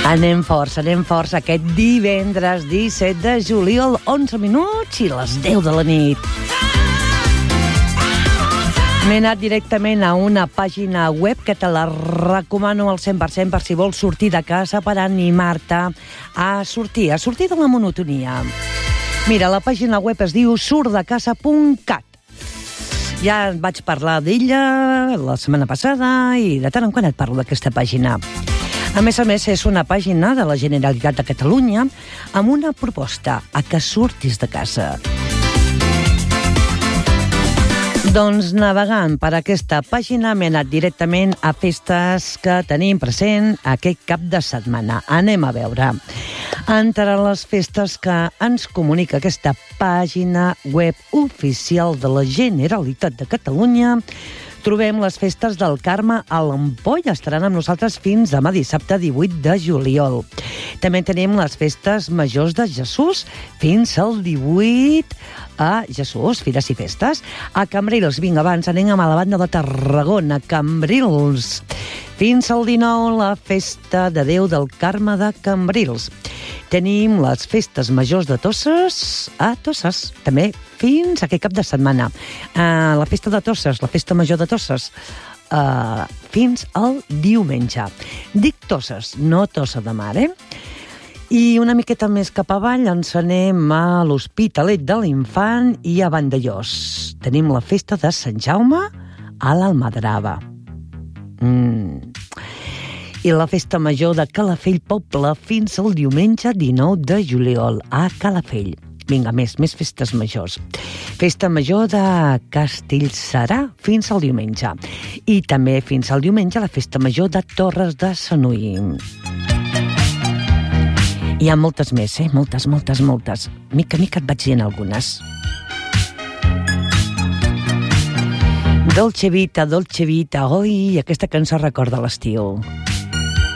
Anem forts aquest divendres 17 de juliol, 11 minuts i les 10 de la nit. M'he anat directament a una pàgina web que te la recomano al 100% per si vols sortir de casa, per animar-te a sortir de la monotonia. Mira, la pàgina web es diu surtdecasa.cat. Ja vaig parlar d'ella la setmana passada i de tant en quant et parlo d'aquesta pàgina. A més, és una pàgina de la Generalitat de Catalunya amb una proposta a que surtis de casa. Doncs navegant per aquesta pàgina m'he anat directament a festes que tenim present aquest cap de setmana. Anem a veure. Entre les festes que ens comunica aquesta pàgina web oficial de la Generalitat de Catalunya trobem les festes del Carme a l'Ampoll. Estaran amb nosaltres fins demà dissabte 18 de juliol. També tenim les festes majors de Jesús fins al 18 a Jesús, Fires i Festes. A Cambrils, vinga, abans anem a la banda de Tarragona, Cambrils. Fins al 19, la festa de Déu del Carme de Cambrils. Tenim les festes majors de Tosses a Tosses, també fins aquest cap de setmana. La festa de Tosses, la festa major de Tosses, fins al diumenge. Dic Tosses, no Tossa de Mar, I una miqueta més cap avall ens anem a l'Hospitalet de l'Infant i a Vandellós. Tenim la festa de Sant Jaume a l'Almadrava. I la festa major de Calafell Poble fins al diumenge 19 de juliol a Calafell. Vinga, més festes majors. Festa major de Castellserà fins al diumenge. I també fins al diumenge la festa major de Torres de Sanuí. Hi ha moltes més, Moltes. Mica et vaig dient algunes. Dolce Vita, oi, aquesta cançó recorda l'estiu.